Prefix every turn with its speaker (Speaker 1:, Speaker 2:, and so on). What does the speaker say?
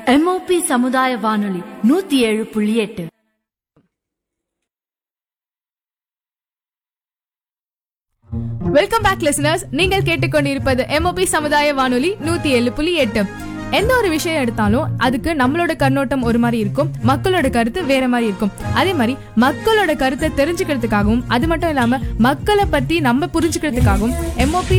Speaker 1: MOP சமுதாய வானொலி 107.8.
Speaker 2: Welcome back listeners. நீங்கள் கேட்டுக்கொண்டிருப்பது எம்ஓபி சமுதாய வானொலி 107.8. எந்த ஒரு விஷயம் எடுத்தாலும் அதுக்கு நம்மளோட கண்ணோட்டம் ஒரு மாதிரி இருக்கும், மக்களோட கருத்து வேற மாதிரி இருக்கும். அதே மாதிரி மக்களோட கருத்தை தெரிஞ்சுக்கிறதுக்காகவும் அது மட்டும் இல்லாம மக்களை பத்தி நம்ம புரிஞ்சுக்கிறதுக்காகவும் எம்ஓபி